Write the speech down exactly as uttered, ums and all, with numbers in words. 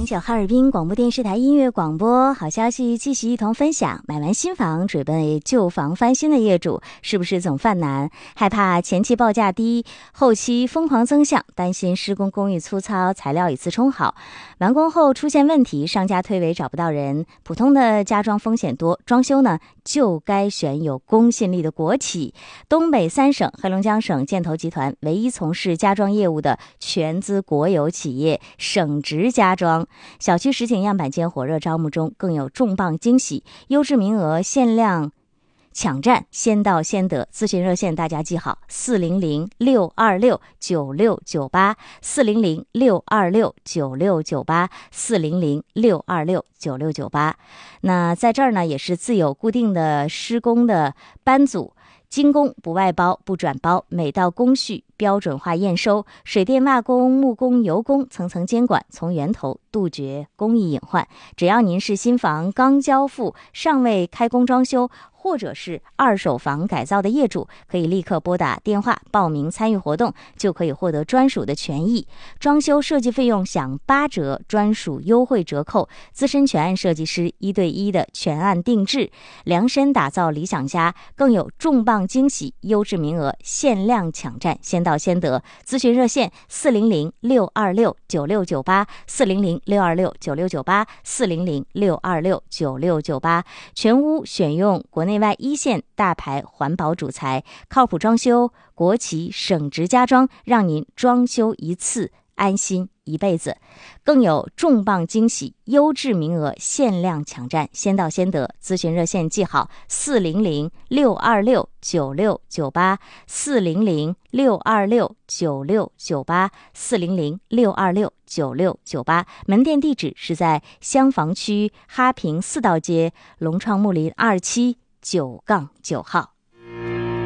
零九哈尔滨广播电视台音乐广播，好消息继续一同分享。买完新房准备旧房翻新的业主，是不是总犯难，害怕前期报价低，后期疯狂增项，担心施工工艺粗糙，材料一次冲好，完工后出现问题，商家退尾找不到人。普通的家装风险多，装修呢就该选有公信力的国企。东北三省黑龙江省建投集团唯一从事家装业务的全资国有企业省直家装，小区实景样板间火热招募中，更有重磅惊喜，优质名额限量抢占，先到先得。咨询热线大家记好：四零零六二六九六九八，四零零六二六九六九八，四零零六二六九六九八。那在这儿呢，也是自有固定的施工的班组。精工不外包不转包，每道工序标准化验收，水电瓦工木工油工层层监管，从源头杜绝工艺隐患。只要您是新房刚交付尚未开工装修，或者是二手房改造的业主，可以立刻拨打电话报名参与活动，就可以获得专属的权益。装修设计费用享八折专属优惠折扣，资深全案设计师一对一的全案定制，量身打造理想家，更有重磅惊喜，优质名额限量抢占，先到先得。咨询热线四零零六二六九六九八，四零零六二六九六九八，四零零六二六九六九八。全屋选用国内外一线大牌环保主材，靠谱装修，国企省直家装，让您装修一次安心一辈子。更有重磅惊喜，优质名额限量抢占，先到先得。咨询热线记好：四零零六二六九六九八，四零零六二六九六九八，四零零六二六九六九八。门店地址是在襄房区哈平四道街龙创木林二期九杠九号。